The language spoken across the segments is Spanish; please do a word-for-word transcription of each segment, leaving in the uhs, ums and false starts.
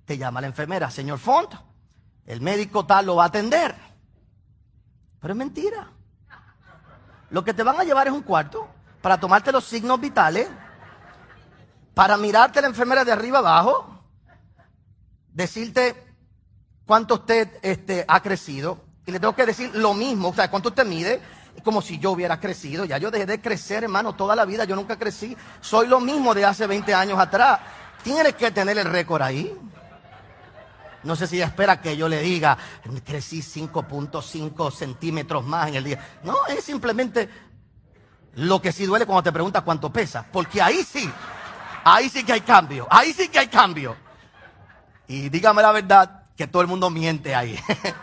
te llama la enfermera, señor Font, el médico tal lo va a atender. Pero es mentira. Lo que te van a llevar es un cuarto para tomarte los signos vitales, para mirarte la enfermera de arriba abajo, decirte cuánto usted este, ha crecido. Y le tengo que decir lo mismo, o sea, cuánto usted mide, como si yo hubiera crecido. Ya yo dejé de crecer, hermano, toda la vida. Yo nunca crecí. Soy lo mismo de hace veinte años atrás. Tienes que tener el récord ahí. No sé si ella espera que yo le diga, crecí cinco punto cinco centímetros más en el día. No, es simplemente lo que sí duele cuando te preguntas cuánto pesa. Porque ahí sí, ahí sí que hay cambio. Ahí sí que hay cambio. Y dígame la verdad, que todo el mundo miente ahí.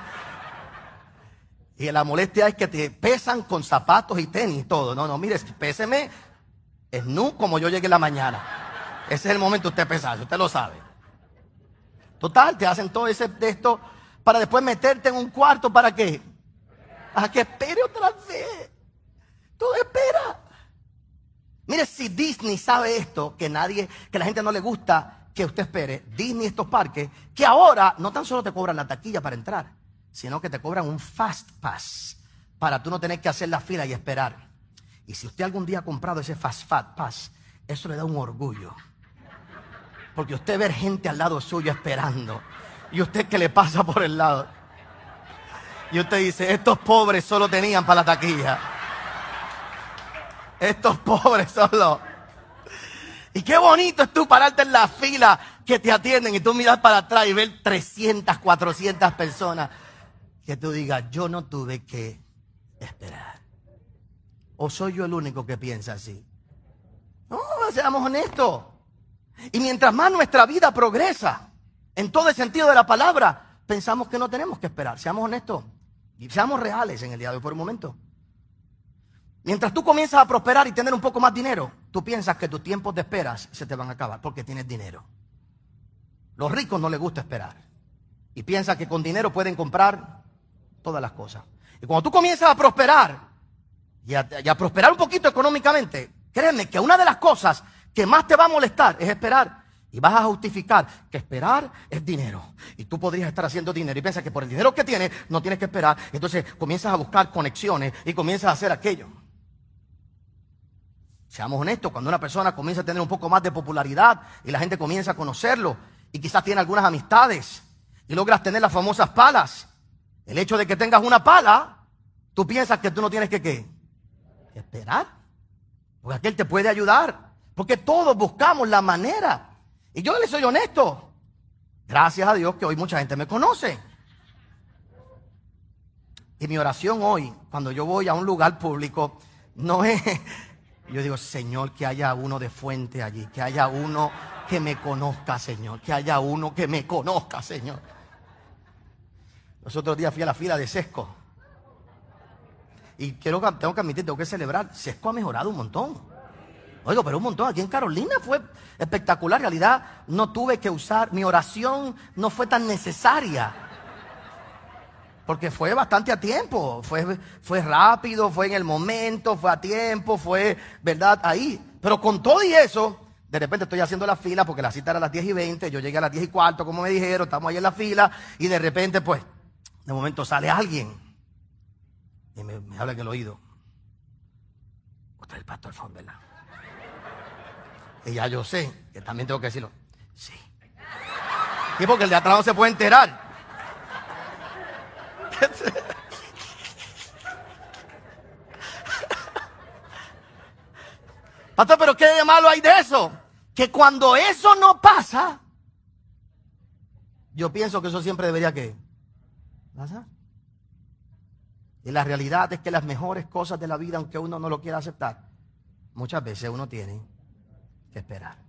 Y la molestia es que te pesan con zapatos y tenis y todo. No, no, mire, péseme nu como yo llegué en la mañana. Ese es el momento de usted pesarse, usted lo sabe. Total, te hacen todo ese de esto para después meterte en un cuarto. ¿Para qué? Para que espere otra vez. Todo espera. Mire, si Disney sabe esto, que nadie, que a la gente no le gusta que usted espere, Disney, estos parques, que ahora no tan solo te cobran la taquilla para entrar, sino que te cobran un Fast Pass para tú no tener que hacer la fila y esperar. Y si usted algún día ha comprado ese Fast Pass, eso le da un orgullo. Porque usted ve gente al lado suyo esperando. Y usted que le pasa por el lado. Y usted dice, estos pobres solo tenían para la taquilla. Estos pobres solo. Y qué bonito es tú pararte en la fila que te atienden y tú miras para atrás y ver trescientas, cuatrocientas personas. Que tú digas, yo no tuve que esperar. ¿O soy yo el único que piensa así? No, seamos honestos. Y mientras más nuestra vida progresa, en todo el sentido de la palabra, pensamos que no tenemos que esperar. Seamos honestos y seamos reales en el día de hoy por un momento. Mientras tú comienzas a prosperar y tener un poco más dinero, tú piensas que tus tiempos de esperas se te van a acabar porque tienes dinero. Los ricos no les gusta esperar y piensan que con dinero pueden comprar todas las cosas. Y cuando tú comienzas a prosperar y a, y a prosperar un poquito económicamente, créeme que una de las cosas que más te va a molestar es esperar. Y vas a justificar que esperar es dinero. Y tú podrías estar haciendo dinero y piensas que por el dinero que tienes no tienes que esperar. Entonces comienzas a buscar conexiones y comienzas a hacer aquello. Seamos honestos, cuando una persona comienza a tener un poco más de popularidad y la gente comienza a conocerlo y quizás tiene algunas amistades y logras tener las famosas palas, el hecho de que tengas una pala, tú piensas que tú no tienes que ¿qué? Que esperar. Porque aquel te puede ayudar. Porque todos buscamos la manera. Y yo les soy honesto. Gracias a Dios que hoy mucha gente me conoce. Y mi oración hoy, cuando yo voy a un lugar público, no es... Yo digo, Señor, que haya uno de fuente allí. Que haya uno que me conozca, Señor. Que haya uno que me conozca, Señor. Los otros días fui a la fila de Sesco. Y quiero, tengo que admitir, tengo que celebrar. Sesco ha mejorado un montón. Oigo, pero un montón. Aquí en Carolina fue espectacular. En realidad no tuve que usar, mi oración no fue tan necesaria. Porque fue bastante a tiempo. Fue, fue rápido, fue en el momento, fue a tiempo, fue, ¿verdad? Ahí. Pero con todo y eso, de repente estoy haciendo la fila porque la cita era a las diez y veinte. Yo llegué a las diez y cuarto, como me dijeron, estamos ahí en la fila. Y de repente, pues, de momento sale alguien. Y me, me habla en el oído. Usted es el pastor Font, ¿verdad? Y ya yo sé, que también tengo que decirlo. Sí. Y porque el de atrás no se puede enterar. Pastor, pero ¿qué de malo hay de eso? Que cuando eso no pasa, yo pienso que eso siempre debería que pasar. Y la realidad es que las mejores cosas de la vida, aunque uno no lo quiera aceptar, muchas veces uno tiene que esperar.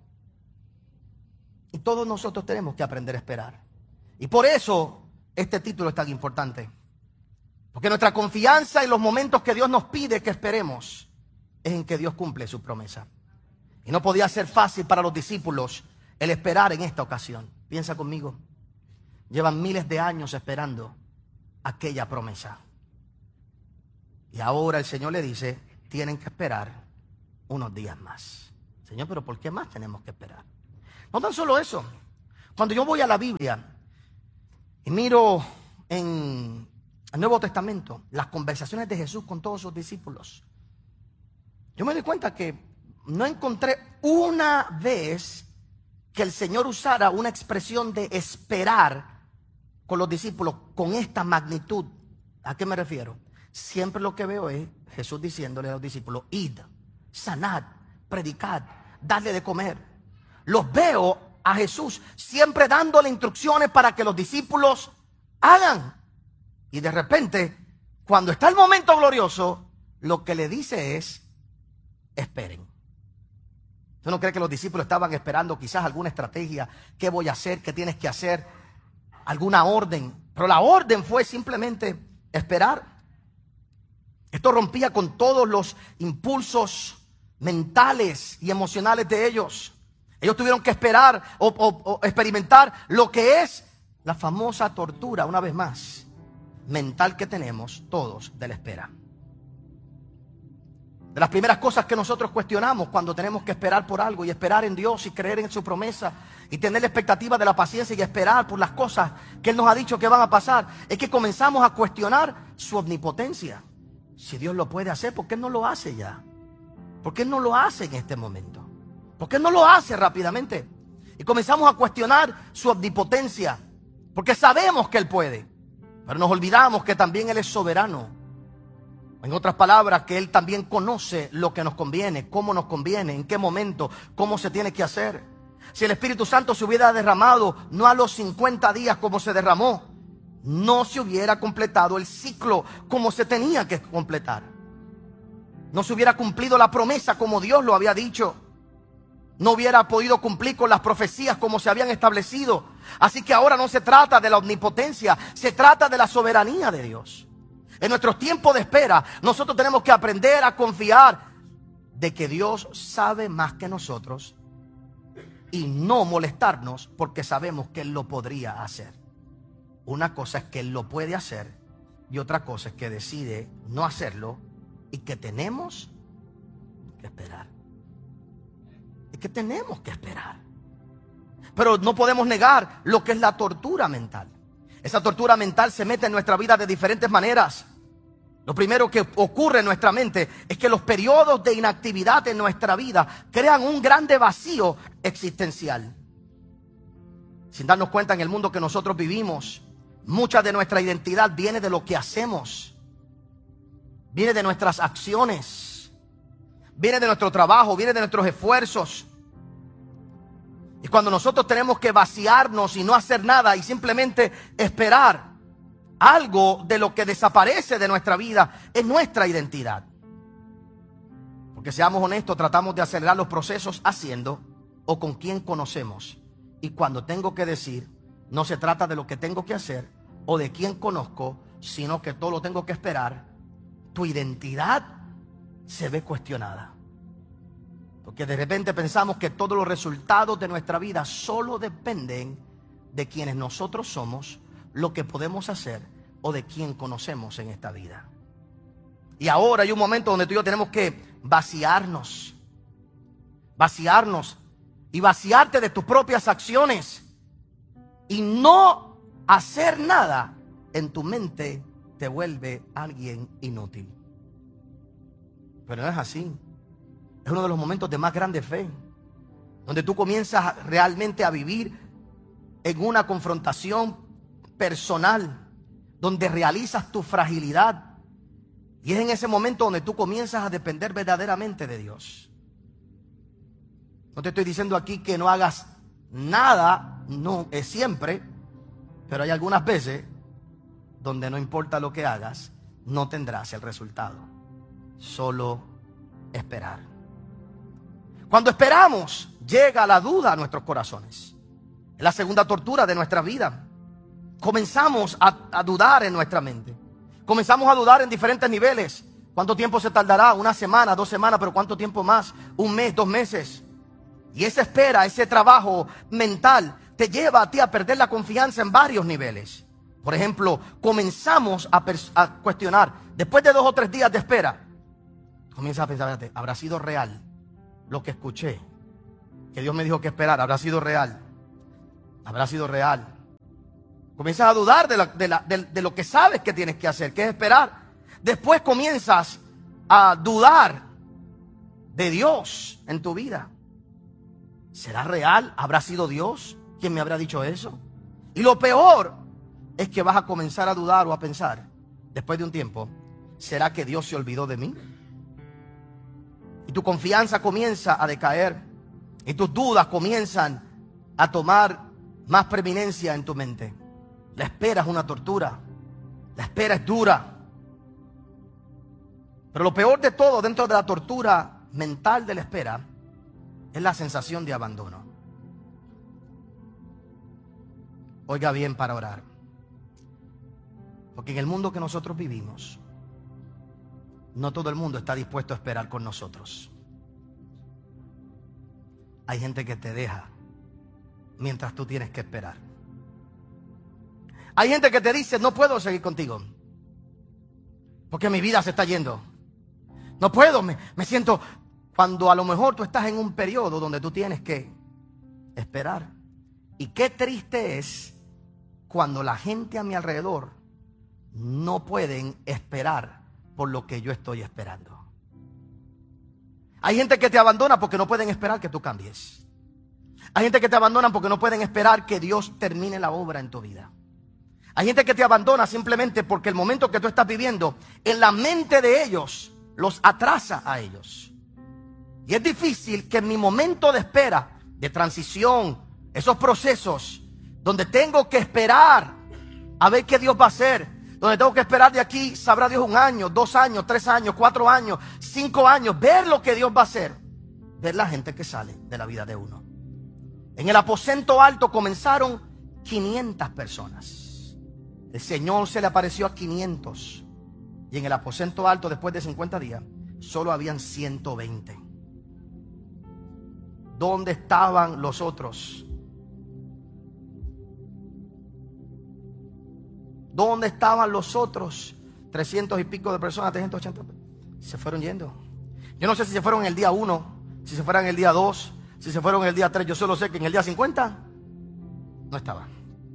Y todos nosotros tenemos que aprender a esperar. Y por eso este título es tan importante. Porque nuestra confianza en los momentos que Dios nos pide que esperemos es en que Dios cumple su promesa. Y no podía ser fácil para los discípulos el esperar en esta ocasión. Piensa conmigo. Llevan miles de años esperando aquella promesa. Y ahora el Señor le dice, tienen que esperar unos días más. Señor, pero ¿por qué más tenemos que esperar? No tan solo eso. Cuando yo voy a la Biblia y miro en el Nuevo Testamento las conversaciones de Jesús con todos sus discípulos, yo me doy cuenta que no encontré una vez que el Señor usara una expresión de esperar con los discípulos con esta magnitud. ¿A qué me refiero? Siempre lo que veo es Jesús diciéndole a los discípulos: id, sanad, predicad, dadle de comer. Los veo a Jesús siempre dándole instrucciones para que los discípulos hagan. Y de repente, cuando está el momento glorioso, lo que le dice es: esperen. ¿Tú no crees que los discípulos estaban esperando quizás alguna estrategia? ¿Qué voy a hacer? ¿Qué tienes que hacer? ¿Alguna orden? Pero la orden fue simplemente esperar. Esto rompía con todos los impulsos mentales y emocionales de ellos. Ellos tuvieron que esperar o, o, o experimentar lo que es la famosa tortura, una vez más, mental que tenemos todos de la espera. De las primeras cosas que nosotros cuestionamos cuando tenemos que esperar por algo y esperar en Dios y creer en su promesa y tener la expectativa de la paciencia y esperar por las cosas que Él nos ha dicho que van a pasar, es que comenzamos a cuestionar su omnipotencia. Si Dios lo puede hacer, ¿por qué no lo hace ya? ¿Por qué no lo hace en este momento? ¿Por qué no lo hace rápidamente? Y comenzamos a cuestionar su omnipotencia, porque sabemos que Él puede, pero nos olvidamos que también Él es soberano. En otras palabras, que Él también conoce lo que nos conviene, cómo nos conviene, en qué momento, cómo se tiene que hacer. Si el Espíritu Santo se hubiera derramado no a los cincuenta días como se derramó, no se hubiera completado el ciclo como se tenía que completar. No se hubiera cumplido la promesa como Dios lo había dicho. No hubiera podido cumplir con las profecías como se habían establecido. Así que ahora no se trata de la omnipotencia, se trata de la soberanía de Dios. En nuestros tiempos de espera, nosotros tenemos que aprender a confiar de que Dios sabe más que nosotros y no molestarnos porque sabemos que Él lo podría hacer. Una cosa es que Él lo puede hacer y otra cosa es que decide no hacerlo y que tenemos que esperar. Es que tenemos que esperar. Pero no podemos negar lo que es la tortura mental. Esa tortura mental se mete en nuestra vida de diferentes maneras. Lo primero que ocurre en nuestra mente es que los periodos de inactividad en nuestra vida crean un grande vacío existencial. Sin darnos cuenta, en el mundo que nosotros vivimos, mucha de nuestra identidad viene de lo que hacemos, viene de nuestras acciones, viene de nuestro trabajo, viene de nuestros esfuerzos. Y cuando nosotros tenemos que vaciarnos y no hacer nada y simplemente esperar, algo de lo que desaparece de nuestra vida es nuestra identidad. Porque seamos honestos, tratamos de acelerar los procesos haciendo o con quien conocemos. Y cuando tengo que decir, no se trata de lo que tengo que hacer o de quién conozco, sino que todo lo tengo que esperar, tu identidad se ve cuestionada. Porque de repente pensamos que todos los resultados de nuestra vida solo dependen de quienes nosotros somos, lo que podemos hacer o de quién conocemos en esta vida. Y ahora hay un momento donde tú y yo tenemos que vaciarnos. Vaciarnos. Y vaciarte de tus propias acciones. Y no hacer nada en tu mente te vuelve alguien inútil. Pero no es así. Es uno de los momentos de más grande fe, donde tú comienzas realmente a vivir en una confrontación personal, donde realizas tu fragilidad. Y es en ese momento donde tú comienzas a depender verdaderamente de Dios. No te estoy diciendo aquí que no hagas nada, no es siempre, pero hay algunas veces donde no importa lo que hagas, no tendrás el resultado. Solo esperar. Cuando esperamos, llega la duda a nuestros corazones. Es la segunda tortura de nuestra vida. Comenzamos a, a dudar en nuestra mente. Comenzamos a dudar en diferentes niveles. ¿Cuánto tiempo se tardará? Una semana, dos semanas, pero ¿cuánto tiempo más? Un mes, dos meses. Y esa espera, ese trabajo mental, te lleva a ti a perder la confianza en varios niveles. Por ejemplo, comenzamos a, a cuestionar. Después de dos o tres días de espera, comienzas a pensar, ¿habrá sido real lo que escuché? Que Dios me dijo que esperar, ¿habrá sido real? habrá sido real. Comienzas a dudar de, la, de, la, de, de lo que sabes que tienes que hacer, que es esperar. Después comienzas a dudar de Dios en tu vida. ¿Será real? ¿Habrá sido Dios quien me habrá dicho eso? Y lo peor es que vas a comenzar a dudar o a pensar, después de un tiempo, ¿será que Dios se olvidó de mí? Y tu confianza comienza a decaer. Y tus dudas comienzan a tomar más preeminencia en tu mente. La espera es una tortura. La espera es dura. Pero lo peor de todo dentro de la tortura mental de la espera es la sensación de abandono. Oiga bien para orar. Porque en el mundo que nosotros vivimos, no todo el mundo está dispuesto a esperar con nosotros. Hay gente que te deja mientras tú tienes que esperar. Hay gente que te dice, no puedo seguir contigo porque mi vida se está yendo. No puedo, me, me siento... Cuando a lo mejor tú estás en un periodo donde tú tienes que esperar. Y qué triste es cuando la gente a mi alrededor no pueden esperar por lo que yo estoy esperando. Hay gente que te abandona porque no pueden esperar que tú cambies. Hay gente que te abandona porque no pueden esperar que Dios termine la obra en tu vida. Hay gente que te abandona simplemente porque el momento que tú estás viviendo en la mente de ellos los atrasa a ellos. Y es difícil que en mi momento de espera, de transición, esos procesos donde tengo que esperar a ver qué Dios va a hacer, donde tengo que esperar de aquí, sabrá Dios, un año, dos años, tres años, cuatro años, cinco años, ver lo que Dios va a hacer, ver la gente que sale de la vida de uno. En el aposento alto comenzaron quinientas personas. El Señor se le apareció a quinientos. Y en el aposento alto, después de cincuenta días, solo habían ciento veinte. ¿Dónde estaban los otros? ¿Dónde estaban los otros? trescientos y pico de personas, trescientos ochenta. Se fueron yendo. Yo no sé si se fueron en el día uno, si se fueron en el día dos, si se fueron en el día tres. Yo solo sé que en el día cincuenta no estaban.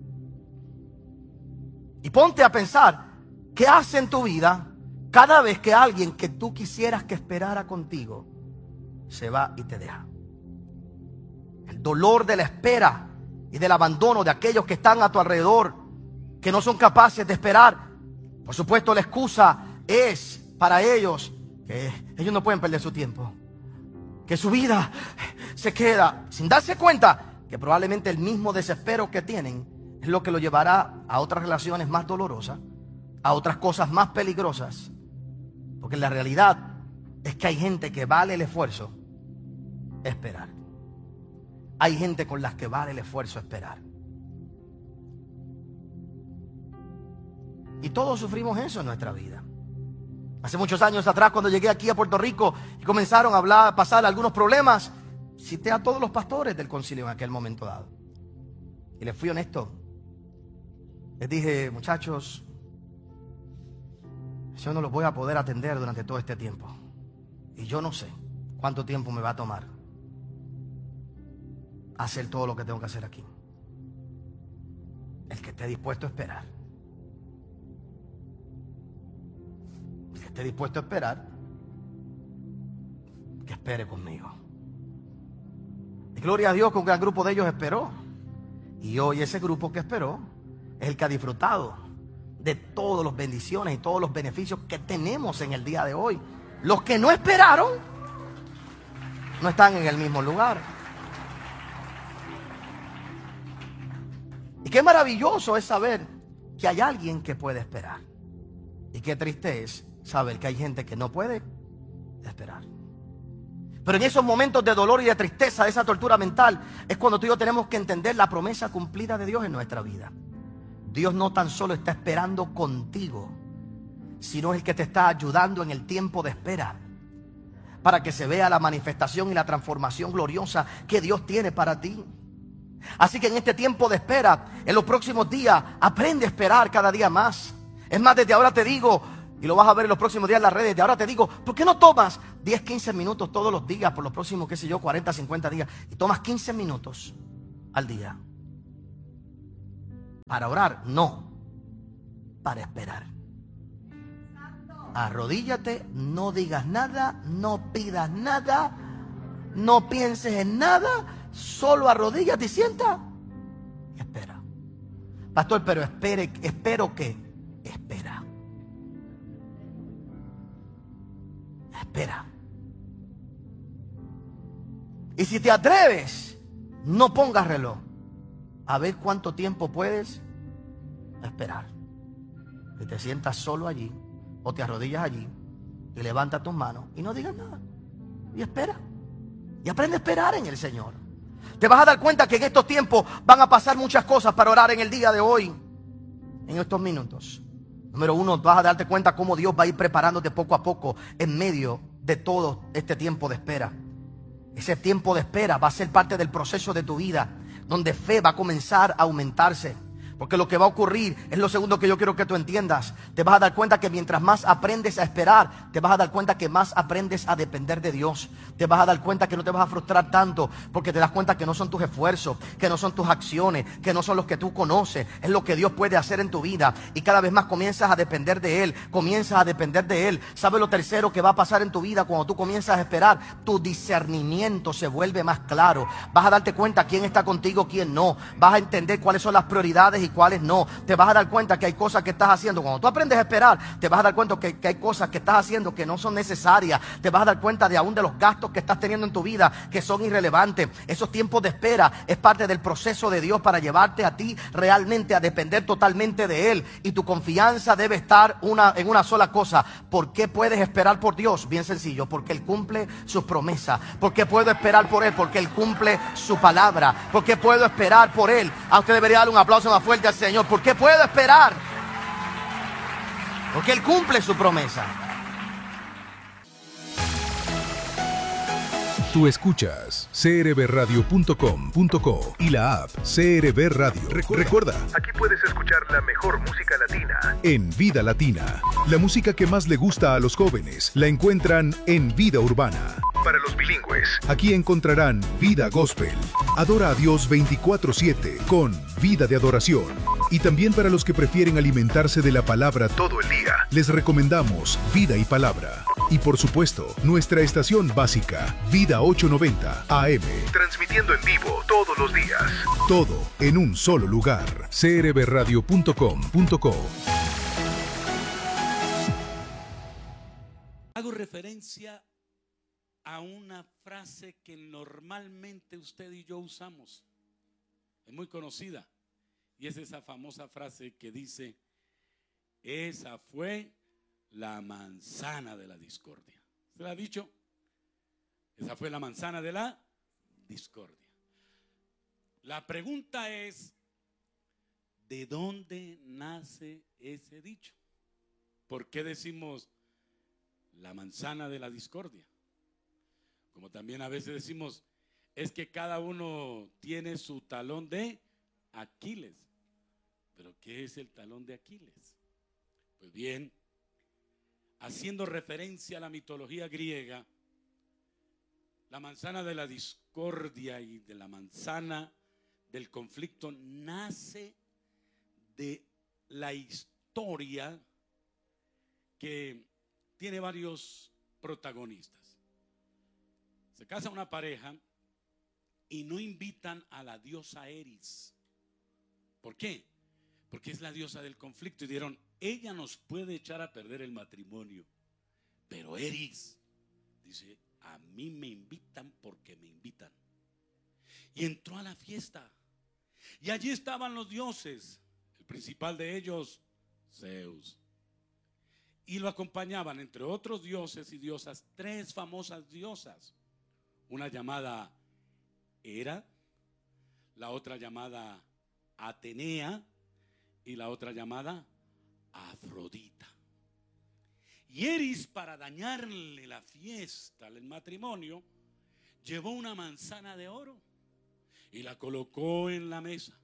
Y ponte a pensar, ¿qué hace en tu vida cada vez que alguien que tú quisieras que esperara contigo se va y te deja? El dolor de la espera y del abandono de aquellos que están a tu alrededor, que no son capaces de esperar. Por supuesto, la excusa es para ellos que ellos no pueden perder su tiempo, que su vida se queda sin darse cuenta que probablemente el mismo desespero que tienen es lo que lo llevará a otras relaciones más dolorosas, a otras cosas más peligrosas. Porque la realidad es que hay gente que vale el esfuerzo esperar. Hay gente con las que vale el esfuerzo esperar. Y todos sufrimos eso en nuestra vida. Hace muchos años atrás, cuando llegué aquí a Puerto Rico y comenzaron a hablar, a pasar algunos problemas, cité a todos los pastores del concilio en aquel momento dado. Y les fui honesto. Les dije, muchachos, yo no los voy a poder atender durante todo este tiempo. Y yo no sé cuánto tiempo me va a tomar hacer todo lo que tengo que hacer aquí. El que esté dispuesto a esperar. El que esté dispuesto a esperar, que espere conmigo. Y gloria a Dios que un gran grupo de ellos esperó. Y hoy ese grupo que esperó es el que ha disfrutado de todas las bendiciones y todos los beneficios que tenemos en el día de hoy. Los que no esperaron no están en el mismo lugar. Y qué maravilloso es saber que hay alguien que puede esperar. Y qué triste es saber que hay gente que no puede esperar. Pero en esos momentos de dolor y de tristeza, de esa tortura mental, es cuando tú y yo tenemos que entender la promesa cumplida de Dios en nuestra vida. Dios no tan solo está esperando contigo, sino es el que te está ayudando en el tiempo de espera, para que se vea la manifestación y la transformación gloriosa que Dios tiene para ti. Así que en este tiempo de espera, en los próximos días, aprende a esperar cada día más. Es más, desde ahora te digo, y lo vas a ver en los próximos días en las redes, desde ahora te digo, ¿por qué no tomas diez, quince minutos todos los días por los próximos, qué sé yo, cuarenta, cincuenta días, y tomas quince minutos al día para orar, no, para esperar. Arrodíllate, no digas nada, no pidas nada, no pienses en nada, solo arrodíllate y sienta y espera. Pastor, pero espere, espero que, espera. Espera. Y si te atreves, no pongas reloj. A ver cuánto tiempo puedes esperar. Que te sientas solo allí o te arrodillas allí y levantas tus manos y no digas nada. Y espera. Y aprende a esperar en el Señor. Te vas a dar cuenta que en estos tiempos van a pasar muchas cosas para orar en el día de hoy. En estos minutos. Número uno, vas a darte cuenta cómo Dios va a ir preparándote poco a poco en medio de todo este tiempo de espera. Ese tiempo de espera va a ser parte del proceso de tu vida, donde fe va a comenzar a aumentarse. Porque lo que va a ocurrir es lo segundo que yo quiero que tú entiendas. Te vas a dar cuenta que mientras más aprendes a esperar, te vas a dar cuenta que más aprendes a depender de Dios. Te vas a dar cuenta que no te vas a frustrar tanto, porque te das cuenta que no son tus esfuerzos, que no son tus acciones, que no son los que tú conoces. Es lo que Dios puede hacer en tu vida. Y cada vez más comienzas a depender de Él. Comienzas a depender de Él. ¿Sabes lo tercero que va a pasar en tu vida cuando tú comienzas a esperar? Tu discernimiento se vuelve más claro. Vas a darte cuenta quién está contigo, quién no. Vas a entender cuáles son las prioridades y cuáles no. Te vas a dar cuenta que hay cosas que estás haciendo. Cuando tú aprendes a esperar, te vas a dar cuenta que, que hay cosas que estás haciendo que no son necesarias. Te vas a dar cuenta de aún de los gastos que estás teniendo en tu vida que son irrelevantes. Esos tiempos de espera es parte del proceso de Dios para llevarte a ti realmente a depender totalmente de Él. Y tu confianza debe estar una, en una sola cosa. ¿Por qué puedes esperar por Dios? Bien sencillo, porque Él cumple sus promesas. ¿Por qué puedo esperar por Él? Porque Él cumple su palabra. ¿Por qué puedo esperar por Él? A usted debería darle un aplauso más fuerte al Señor. ¿Por qué puedo esperar? Porque Él cumple su promesa. Tú escuchas c r b radio punto com punto co y la app C R B Radio. Recuerda, Recuerda, aquí puedes escuchar la mejor música latina en Vida Latina. La música que más le gusta a los jóvenes la encuentran en Vida Urbana. Para los bilingües, aquí encontrarán Vida Gospel. Adora a Dios veinticuatro siete con Vida de Adoración. Y también para los que prefieren alimentarse de la palabra todo el día, les recomendamos Vida y Palabra. Y por supuesto, nuestra estación básica, Vida ochocientos noventa A M. Transmitiendo en vivo todos los días. Todo en un solo lugar. c r b radio punto com punto co. Hago referencia a una frase que normalmente usted y yo usamos. Es muy conocida. Y es esa famosa frase que dice: esa fue la manzana de la discordia. ¿Se la ha dicho? Esa fue la manzana de la discordia. La pregunta es: ¿de dónde nace ese dicho? ¿Por qué decimos la manzana de la discordia? Como también a veces decimos, es que cada uno tiene su talón de Aquiles. ¿Pero qué es el talón de Aquiles? Pues bien, haciendo referencia a la mitología griega, la manzana de la discordia y de la manzana del conflicto nace de la historia que tiene varios protagonistas. Se casa una pareja y no invitan a la diosa Eris. ¿Por qué? Porque es la diosa del conflicto y dijeron: ella nos puede echar a perder el matrimonio, pero Eris dice: a mí me invitan porque me invitan. Y entró a la fiesta y allí estaban los dioses, el principal de ellos, Zeus, y lo acompañaban, entre otros dioses y diosas, tres famosas diosas. Una llamada Hera, la otra llamada Atenea y la otra llamada Afrodita. Y Eris, para dañarle la fiesta, el matrimonio, llevó una manzana de oro y la colocó en la mesa.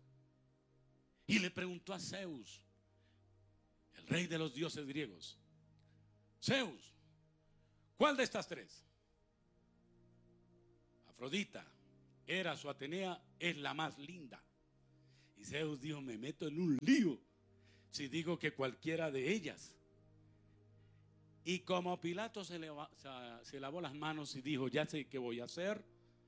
Y le preguntó a Zeus, el rey de los dioses griegos: Zeus, ¿cuál de estas tres? Afrodita, Hera o Atenea, es la más linda. Y Zeus dijo: me meto en un si digo que cualquiera de ellas. Y como Pilato se, leva, se lavó las manos y dijo, ya sé qué voy a hacer,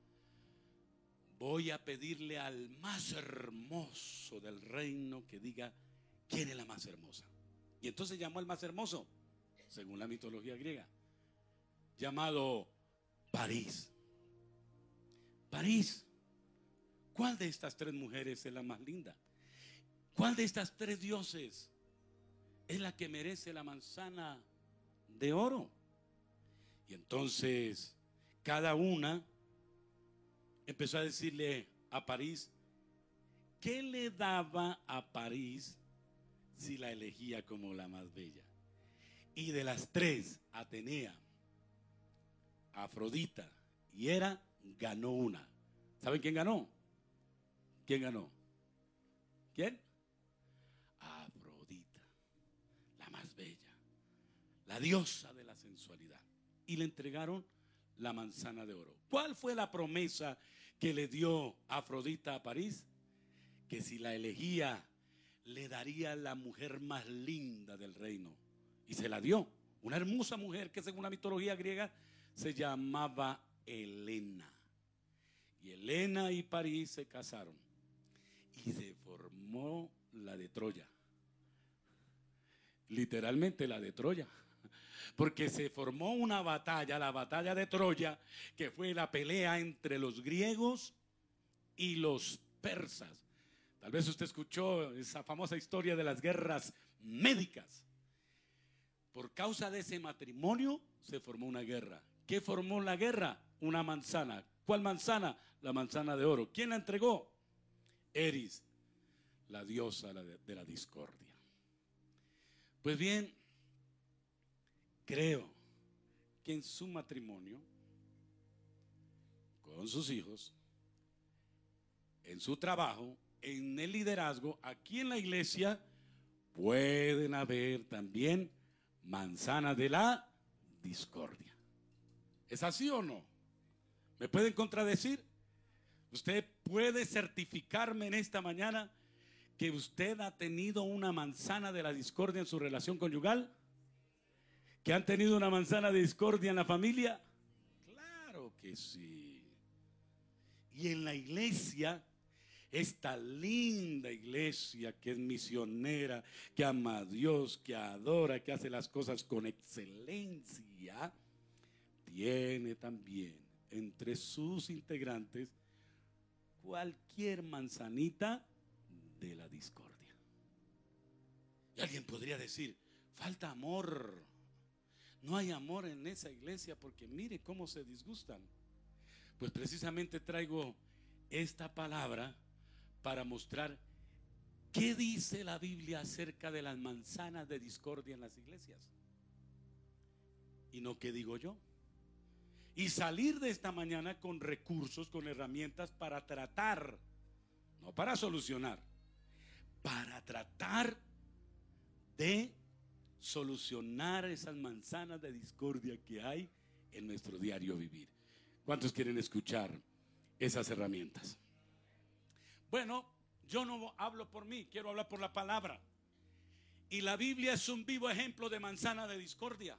voy a pedirle al más hermoso del reino que diga quién es la más hermosa. Y entonces llamó al más hermoso, según la mitología griega, llamado París. París, ¿cuál de estas tres mujeres es la más linda? ¿Cuál de estas tres dioses es la que merece la manzana de oro? Y entonces cada una empezó a decirle a París qué le daba a París si la elegía como la más bella. Y de las tres, Atenea, Afrodita y Hera, ganó una. ¿Saben quién ganó? ¿Quién ganó? ¿Quién? Afrodita, la más bella, la diosa de la sensualidad. Y le entregaron la manzana de oro. ¿Cuál fue la promesa que le dio Afrodita a París? Que si la elegía, le daría la mujer más linda del reino. Y se la dio. Una hermosa mujer que según la mitología griega se llamaba Helena. Y Helena y París se casaron. Y se formó la de Troya. Literalmente la de Troya. Porque se formó una batalla, la batalla de Troya, que fue la pelea entre los griegos y los persas. Tal vez usted escuchó esa famosa historia de las guerras médicas. Por causa de ese matrimonio se formó una guerra. ¿Qué formó la guerra? Una manzana. ¿Cuál manzana? La manzana de oro. ¿Quién la entregó? Eris, la diosa de la discordia. Pues bien, creo que en su matrimonio, con sus hijos, en su trabajo, en el liderazgo, aquí en la iglesia, pueden haber también manzanas de la discordia. ¿Es así o no? ¿Me pueden contradecir? ¿Usted puede certificarme en esta mañana que usted ha tenido una manzana de la discordia en su relación conyugal? ¿Que han tenido una manzana de discordia en la familia? Claro que sí. Y en la iglesia, esta linda iglesia que es misionera, que ama a Dios, que adora, que hace las cosas con excelencia, tiene también entre sus integrantes cualquier manzanita de la discordia. Y alguien podría decir, falta amor. No hay amor en esa iglesia porque mire cómo se disgustan. Pues precisamente traigo esta palabra para mostrar qué dice la Biblia acerca de las manzanas de discordia en las iglesias. Y no qué digo yo. Y salir de esta mañana con recursos, con herramientas para tratar, no para solucionar, para tratar de solucionar esas manzanas de discordia que hay en nuestro diario vivir. ¿Cuántos quieren escuchar esas herramientas? Bueno, yo no hablo por mí, quiero hablar por la palabra. Y la Biblia es un vivo ejemplo de manzana de discordia.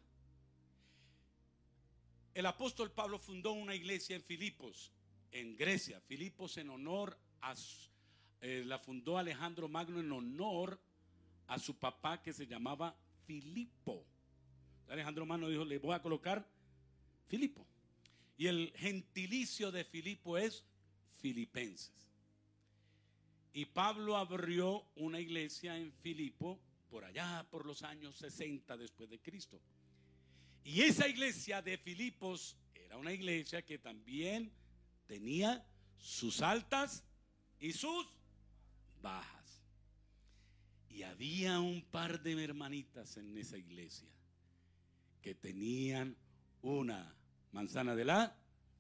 El apóstol Pablo fundó una iglesia en Filipos, en Grecia. Filipos en honor a eh, la fundó Alejandro Magno en honor a su papá que se llamaba Filipo. Alejandro Magno dijo, le voy a colocar Filipo. Y el gentilicio de Filipo es Filipenses. Y Pablo abrió una iglesia en Filipo por allá por los años sesenta después de Cristo. Y esa iglesia de Filipos era una iglesia que también tenía sus altas y sus bajas. Y había un par de hermanitas en esa iglesia que tenían una manzana de la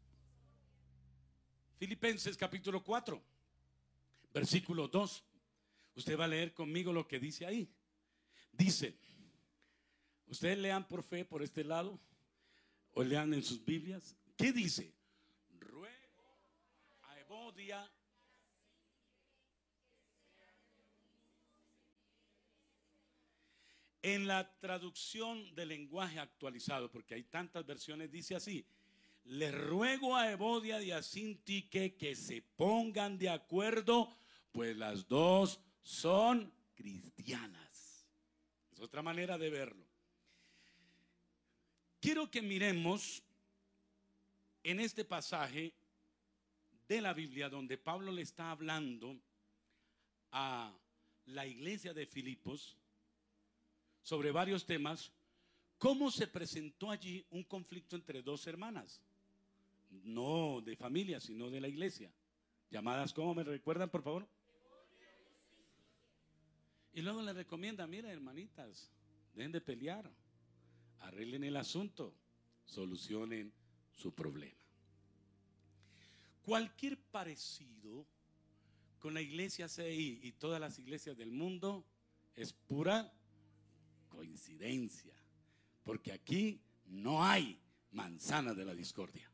Filipenses capítulo cuatro, versículo dos. Usted va a leer conmigo lo que dice ahí. Dice, ustedes lean por fe por este lado o lean en sus Biblias. ¿Qué dice? Ruego a Evodia En la traducción del lenguaje actualizado, porque hay tantas versiones, dice así: le ruego a Evodia y a Sintique que se pongan de acuerdo, pues las dos son cristianas. Es otra manera de verlo. Quiero que miremos en este pasaje de la Biblia donde Pablo le está hablando a la iglesia de Filipos sobre varios temas, cómo se presentó allí un conflicto entre dos hermanas, no de familia, sino de la iglesia, llamadas, ¿cómo me recuerdan, por favor? Y luego le recomienda: miren, hermanitas, dejen de pelear, arreglen el asunto, solucionen su problema. Cualquier parecido con la iglesia C I y todas las iglesias del mundo es pura coincidencia, porque aquí no hay manzana de la discordia.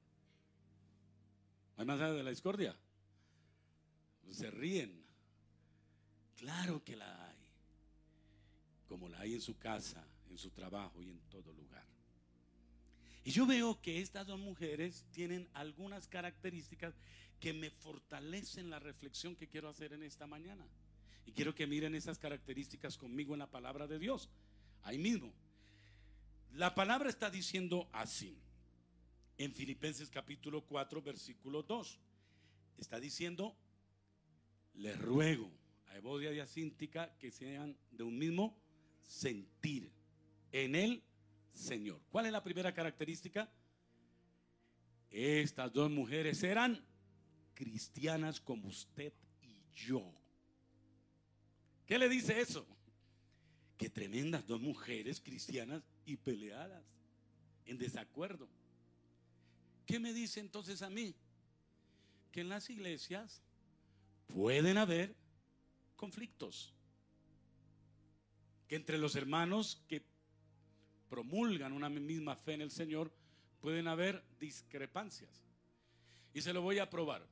¿Hay manzana de la discordia? Se ríen. Claro que la hay, como la hay en su casa, en su trabajo y en todo lugar. Y yo veo que estas dos mujeres tienen algunas características que me fortalecen la reflexión que quiero hacer en esta mañana. Y quiero que miren esas características conmigo en la palabra de Dios. Ahí mismo. La palabra está diciendo así, en Filipenses capítulo cuatro, versículo dos. Está diciendo: les ruego a Evodia y a Síntica que sean de un mismo sentir en el Señor. ¿Cuál es la primera característica? Estas dos mujeres eran cristianas como usted y yo. ¿Qué le dice eso? Que tremendas dos mujeres cristianas y peleadas, en desacuerdo. ¿Qué me dice entonces a mí? Que en las iglesias pueden haber conflictos, que entre los hermanos que promulgan una misma fe en el Señor pueden haber discrepancias. Y se lo voy a probar.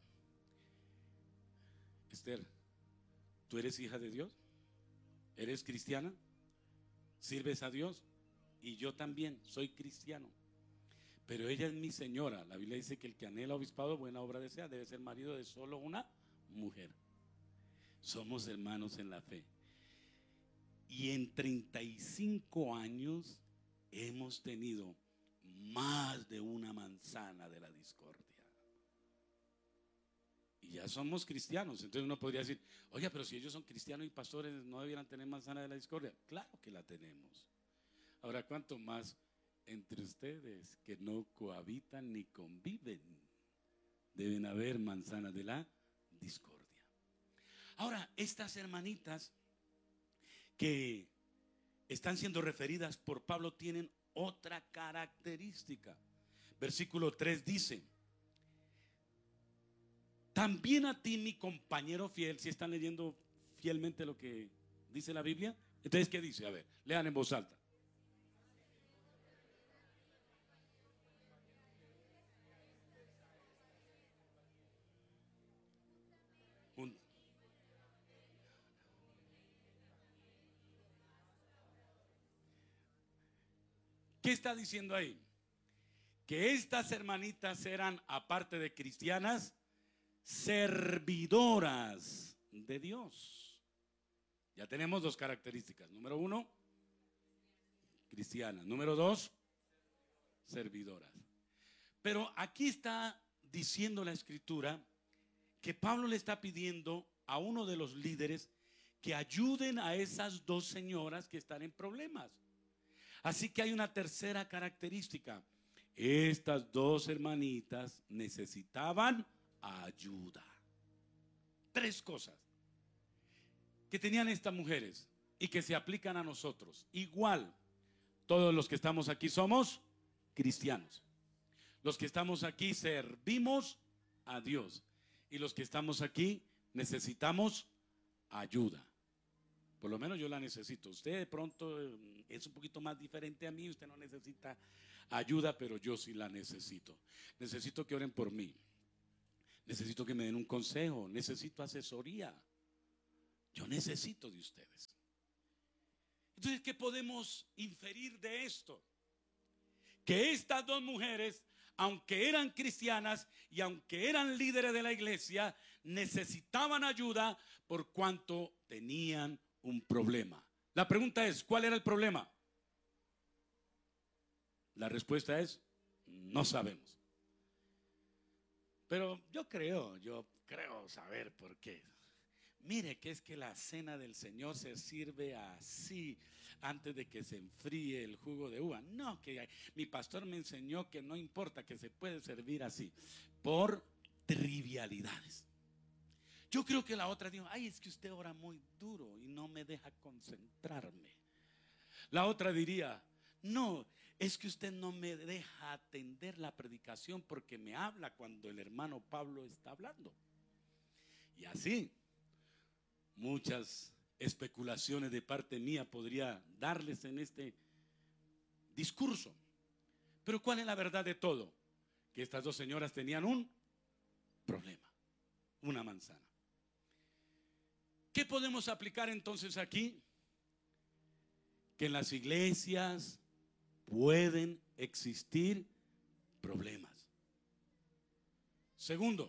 Esther, ¿tú eres hija de Dios? ¿Eres cristiana? ¿Sirves a Dios? Y yo también soy cristiano. Pero ella es mi señora. La Biblia dice que el que anhela obispado, buena obra desea, debe ser marido de solo una mujer. Somos hermanos en la fe. Y en treinta y cinco años hemos tenido más de una manzana de la discordia. Y ya somos cristianos. Entonces uno podría decir: oye, pero si ellos son cristianos y pastores, ¿no debieran tener manzana de la discordia? Claro que la tenemos. Ahora, ¿cuánto más entre ustedes que no cohabitan ni conviven? Deben haber manzana de la discordia. Ahora, estas hermanitas que están siendo referidas por Pablo tienen otra característica. Versículo tres dice: también a ti, mi compañero fiel. Si están leyendo fielmente lo que dice la Biblia, entonces ¿qué dice? A ver, lean en voz alta. Un, ¿Qué está diciendo ahí? Que estas hermanitas eran, aparte de cristianas, servidoras de Dios. Ya tenemos dos características. Número uno, cristianas. Número dos, servidoras. Pero aquí está diciendo la Escritura que Pablo le está pidiendo a uno de los líderes que ayuden a esas dos señoras que están en problemas. Así que hay una tercera característica. Estas dos hermanitas necesitaban ayuda. Tres cosas que tenían estas mujeres y que se aplican a nosotros. Igual, todos los que estamos aquí somos cristianos. Los que estamos aquí servimos a Dios. Y los que estamos aquí necesitamos ayuda. Por lo menos yo la necesito. Usted de pronto es un poquito más diferente a mí. Usted no necesita ayuda, pero yo sí la necesito. Necesito que oren por mí. Necesito que me den un consejo. Necesito asesoría. Yo necesito de ustedes. Entonces, ¿qué podemos inferir de esto? Que estas dos mujeres, aunque eran cristianas y aunque eran líderes de la iglesia, necesitaban ayuda por cuanto tenían un problema. La pregunta es, ¿cuál era el problema? La respuesta es, no sabemos. Pero yo creo, yo creo saber por qué. Mire que es que la cena del Señor se sirve así antes de que se enfríe el jugo de uva. No, que mi pastor me enseñó que no importa, que se puede servir así, por trivialidades. Yo creo que la otra dijo, ay, es que usted ora muy duro y no me deja concentrarme. La otra diría, no, es que usted no me deja atender la predicación porque me habla cuando el hermano Pablo está hablando. Y así muchas especulaciones de parte mía podría darles en este discurso. Pero ¿cuál es la verdad de todo? Que estas dos señoras tenían un problema, una manzana. ¿Qué podemos aplicar entonces aquí? Que en las iglesias pueden existir problemas. Segundo,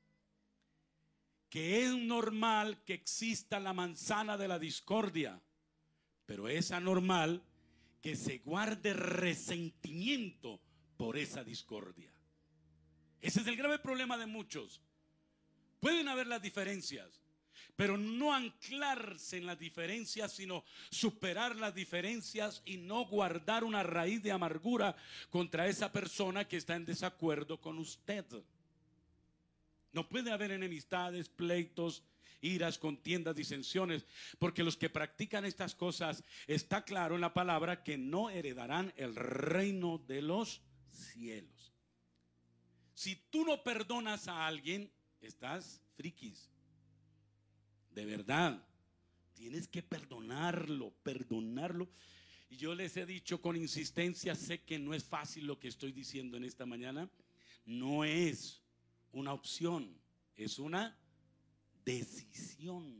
que es normal que exista la manzana de la discordia, pero es anormal que se guarde resentimiento por esa discordia. Ese es el grave problema de muchos. Pueden haber las diferencias, pero no anclarse en las diferencias, sino superar las diferencias y no guardar una raíz de amargura contra esa persona que está en desacuerdo con usted. No puede haber enemistades, pleitos, iras, contiendas, disensiones, porque los que practican estas cosas, está claro en la palabra que no heredarán el reino de los cielos. Si tú no perdonas a alguien, estás friquis. De verdad, tienes que perdonarlo, perdonarlo. Y yo les he dicho con insistencia, sé que no es fácil lo que estoy diciendo en esta mañana, no es una opción, es una decisión.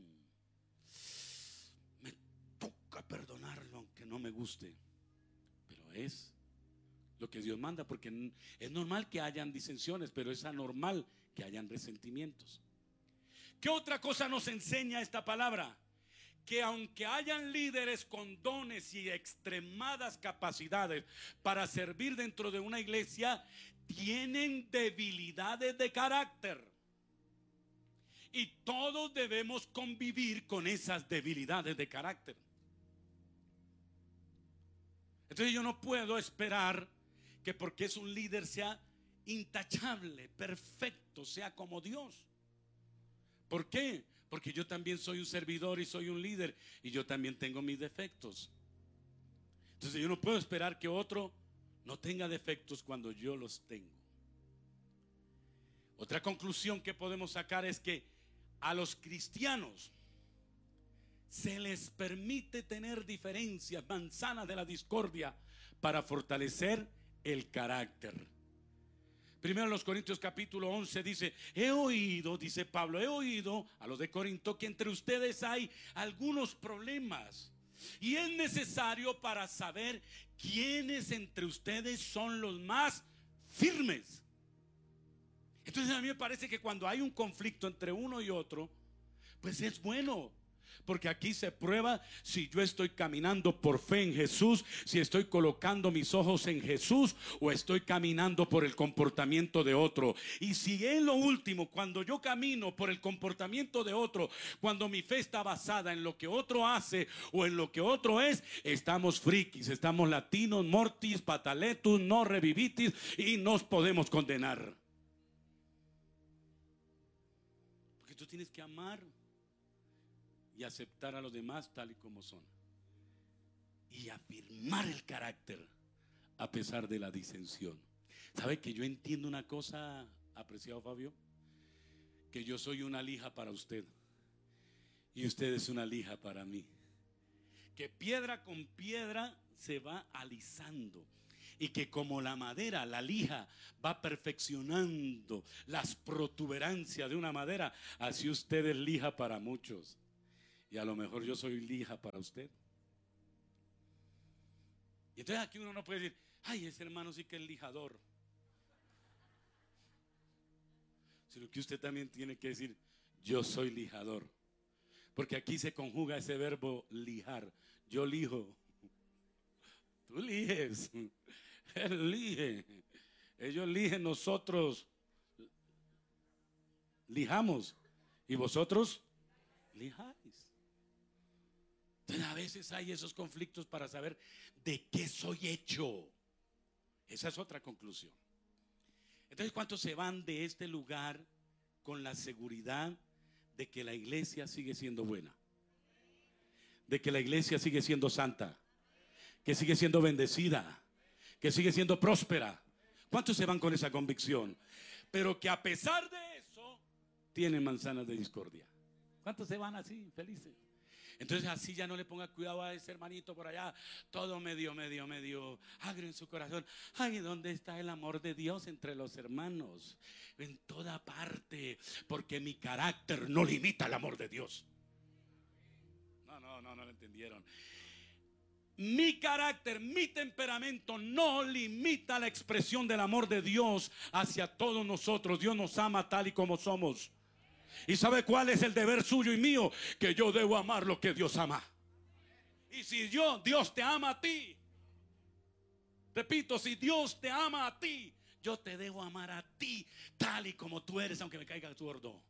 Me toca perdonarlo aunque no me guste, pero es lo que Dios manda, porque es normal que hayan disensiones, pero es anormal que hayan resentimientos. ¿Qué otra cosa nos enseña esta palabra? Que aunque hayan líderes con dones y extremadas capacidades para servir dentro de una iglesia, tienen debilidades de carácter. Y todos debemos convivir con esas debilidades de carácter. Entonces yo no puedo esperar que porque es un líder sea intachable, perfecto, sea como Dios. ¿Por qué? Porque yo también soy un servidor y soy un líder y yo también tengo mis defectos. Entonces yo no puedo esperar que otro no tenga defectos cuando yo los tengo. Otra conclusión que podemos sacar es que a los cristianos se les permite tener diferencias, manzanas de la discordia, para fortalecer el carácter. Primero los Corintios capítulo once dice, he oído, dice Pablo, he oído a los de Corinto que entre ustedes hay algunos problemas. Y es necesario para saber quiénes entre ustedes son los más firmes. Entonces a mí me parece que cuando hay un conflicto entre uno y otro, pues es bueno. Porque aquí se prueba si yo estoy caminando por fe en Jesús, si estoy colocando mis ojos en Jesús o estoy caminando por el comportamiento de otro. Y si en lo último, cuando yo camino por el comportamiento de otro, cuando mi fe está basada en lo que otro hace o en lo que otro es, estamos frikis, estamos latinos, mortis, pataletus, no revivitis y nos podemos condenar. Porque tú tienes que amar y aceptar a los demás tal y como son, y afirmar el carácter a pesar de la disensión. ¿Sabe que yo entiendo una cosa, apreciado Fabio? Que yo soy una lija para usted y usted es una lija para mí. Que piedra con piedra se va alisando. Y que como la madera, la lija va perfeccionando las protuberancias de una madera, así usted es lija para muchos. Y a lo mejor yo soy lija para usted. Y entonces aquí uno no puede decir, ay, ese hermano sí que es lijador. Sino que usted también tiene que decir, yo soy lijador. Porque aquí se conjuga ese verbo lijar. Yo lijo. Tú lijes. Él lige. Ellos ligen, nosotros lijamos. Y vosotros lijáis. Entonces a veces hay esos conflictos para saber de qué soy hecho. Esa es otra conclusión. Entonces, ¿cuántos se van de este lugar con la seguridad de que la iglesia sigue siendo buena? De que la iglesia sigue siendo santa, que sigue siendo bendecida, que sigue siendo próspera. ¿Cuántos se van con esa convicción? Pero que a pesar de eso, tienen manzanas de discordia. ¿Cuántos se van así, felices? Entonces así ya no le ponga cuidado a ese hermanito por allá, todo medio, medio, medio agrio en su corazón. Ay, ¿dónde está el amor de Dios entre los hermanos? En toda parte, porque mi carácter no limita el amor de Dios. No, no, no, no lo entendieron. Mi carácter, mi temperamento no limita la expresión del amor de Dios hacia todos nosotros. Dios nos ama tal y como somos. ¿Y sabe cuál es el deber suyo y mío? Que yo debo amar lo que Dios ama. Y si yo, Dios te ama a ti, repito, si Dios te ama a ti, yo te debo amar a ti tal y como tú eres, aunque me caiga gordo.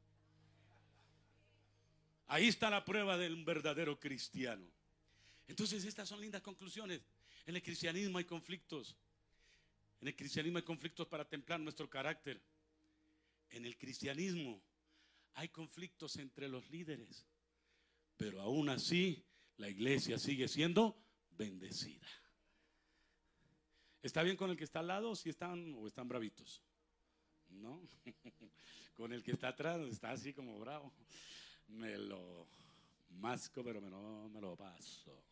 Ahí está la prueba de un verdadero cristiano. Entonces estas son lindas conclusiones. En el cristianismo hay conflictos. En el cristianismo hay conflictos para templar nuestro carácter. En el cristianismo hay conflictos entre los líderes, pero aún así la iglesia sigue siendo bendecida. ¿Está bien con el que está al lado? ¿Si están o están bravitos? ¿No? Con el que está atrás está así como bravo. Me lo masco, pero me no me lo paso.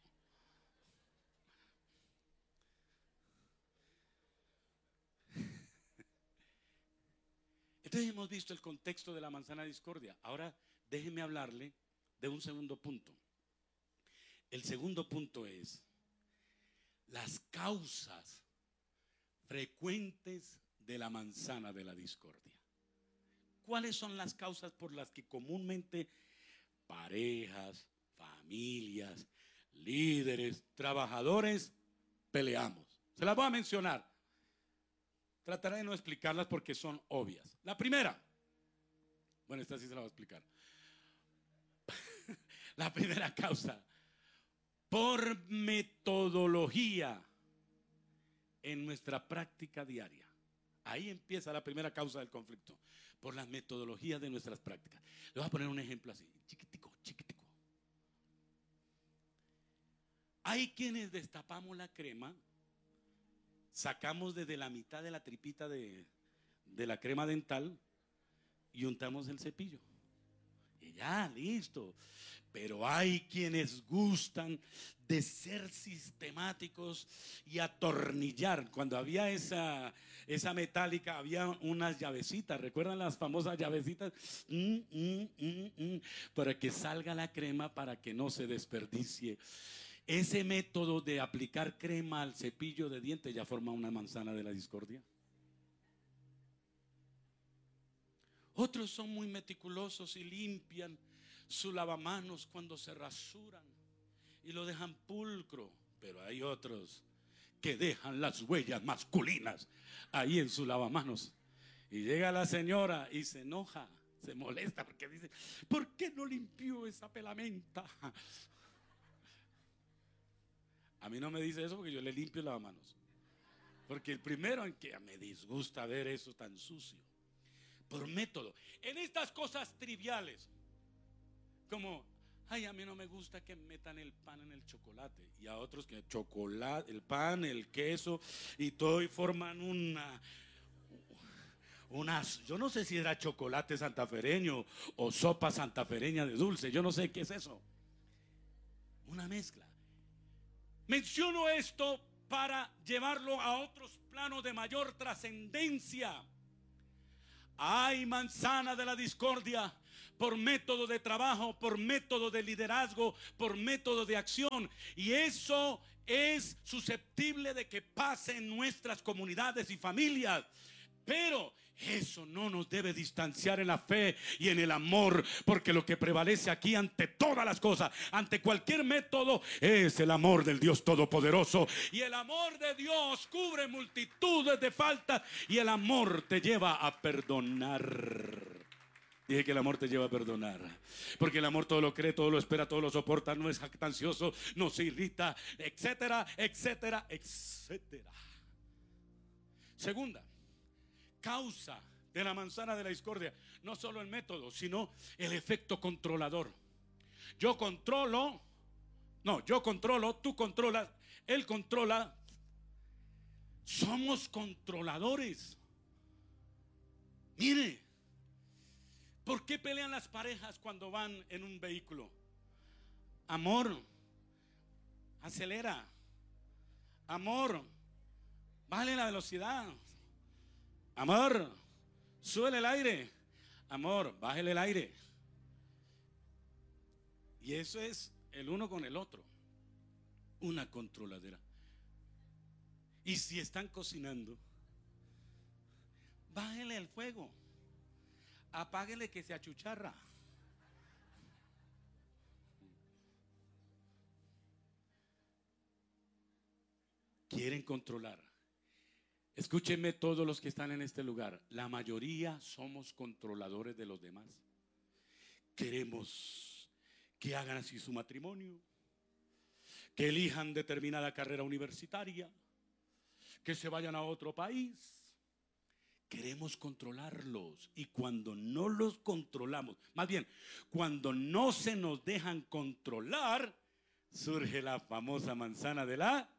Entonces hemos visto el contexto de la manzana de discordia. Ahora déjeme hablarle de un segundo punto. El segundo punto es las causas frecuentes de la manzana de la discordia. ¿Cuáles son las causas por las que comúnmente parejas, familias, líderes, trabajadores peleamos? Se las voy a mencionar. Trataré de no explicarlas porque son obvias. La primera, bueno, esta sí se la voy a explicar. La primera causa, por metodología en nuestra práctica diaria. Ahí empieza la primera causa del conflicto, por las metodologías de nuestras prácticas. Le voy a poner un ejemplo así, chiquitico, chiquitico. Hay quienes destapamos la crema, sacamos desde la mitad de la tripita de, de la crema dental y untamos el cepillo. Y ya, listo. Pero hay quienes gustan de ser sistemáticos y atornillar. Cuando había esa, esa metálica, había unas llavecitas. ¿Recuerdan las famosas llavecitas? Mm, mm, mm, mm, para que salga la crema, para que no se desperdicie. Ese método de aplicar crema al cepillo de dientes ya forma una manzana de la discordia. Otros son muy meticulosos y limpian su lavamanos cuando se rasuran y lo dejan pulcro. Pero hay otros que dejan las huellas masculinas ahí en su lavamanos. Y llega la señora y se enoja, se molesta porque dice, ¿por qué no limpió esa pelamenta? A mí no me dice eso porque yo le limpio el lavamanos. Porque el primero en que me disgusta ver eso tan sucio. Por método. En estas cosas triviales. Como, ay, a mí no me gusta que metan el pan en el chocolate. Y a otros que chocolate, el pan, el queso y todo y forman una... Unas, yo no sé si era chocolate santafereño o sopa santafereña de dulce. Yo no sé qué es eso. Una mezcla. Menciono esto para llevarlo a otros planos de mayor trascendencia. Hay manzana de la discordia por método de trabajo, por método de liderazgo, por método de acción. Y eso es susceptible de que pase en nuestras comunidades y familias. Pero eso no nos debe distanciar en la fe y en el amor, porque lo que prevalece aquí ante todas las cosas, ante cualquier método, es el amor del Dios Todopoderoso. Y el amor de Dios cubre multitudes de faltas, y el amor te lleva a perdonar. Dije que el amor te lleva a perdonar, porque el amor todo lo cree, todo lo espera, todo lo soporta, no es jactancioso, no se irrita, etcétera, etcétera, etcétera. Segunda causa de la manzana de la discordia, no solo el método, sino el efecto controlador. Yo controlo, no, yo controlo, tú controlas, él controla. Somos controladores. Mire, ¿por qué pelean las parejas cuando van en un vehículo? Amor, acelera. Amor, bájale la velocidad. Amor, súbele el aire. Amor, bájele el aire. Y eso es el uno con el otro, una controladera. Y si están cocinando, bájele el fuego, apáguele que se achucharra. Quieren controlar. Escúchenme todos los que están en este lugar. La mayoría somos controladores de los demás. Queremos que hagan así su matrimonio, que elijan determinada carrera universitaria, que se vayan a otro país. Queremos controlarlos, y cuando no los controlamos, más bien, cuando no se nos dejan controlar, surge la famosa manzana de la...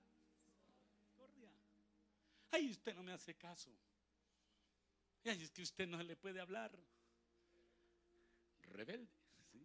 Ay, usted no me hace caso. Ay, es que usted no se le puede hablar. Rebelde, ¿sí?